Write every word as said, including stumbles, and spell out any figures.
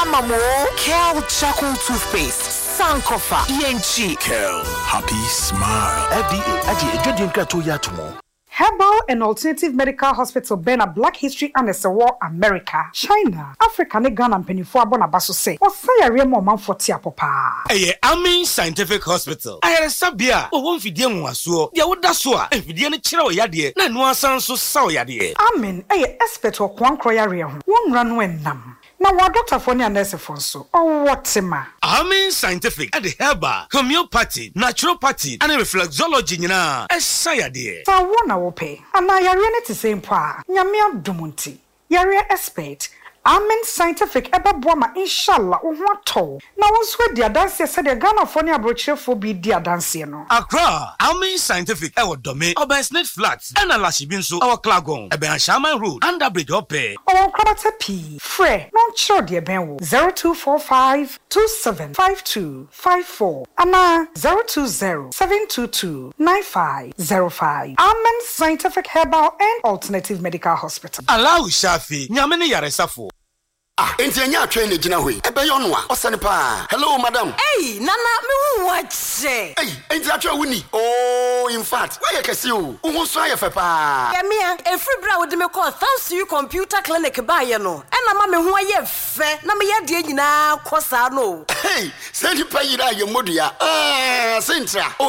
Mamo, Kel Charcoal Toothpaste, Sankofa, E N G. Kel, happy smile. F D A, Adi, Ejodin Krato Yatumo. Herbal and Alternative Medical Hospital Bena Black History and the War America, China, Africa, ne Ghana, and Penifua Bonabaso say, or say a real man for Tiapopa. Eh, Amin Scientific Hospital. I had a sabia, or one Fidian was so, the old Dasua, and Fidian Chiro Yadi, Nanua Sanso Sao Yadi. Amin, eh, expert or Kwan Kroya, one run when nam. Now, what Doctor Fonia Nurse Fonso, or what ma? Amin Scientific at the Herbal, Homeopathy, Naturopathy, and Reflexology, na, a sayadi. So, one I will pay, and I are to same pa, Yamia Dumunti, Yarea expert. Amen Scientific eba boama inshallah ohwato na wonso dia dance said the Ghana Fonia brochefo bi dia dance no Accra Amen Scientific e wodome Obersnet Flats and Alashibinso our Klagon ebe Shaman Road under bridge ope o krabata p frɛ non chiro de ben wo zero two four five two seven five two five four ana zero two zero seven two two nine five zero five. Amen Scientific Herbal and Alternative Medical Hospital. Allow Shafi nyame ne yaresafo. Ah, enti anya train ejina hoi. Ebe yo no a, osane pa. Hello madam. Hey, nana me hu wache. Hey, enti atwa wuni. Oh, in fact, why you kesi o? Uhun so ayefe pa. Ya mia, e free bra wo de me call thanks you computer clinic ba ye no. E na ma me hu ayefe, na me ye de nyina kosa no. Hey, send you pay you that your modua. Ah, sentra.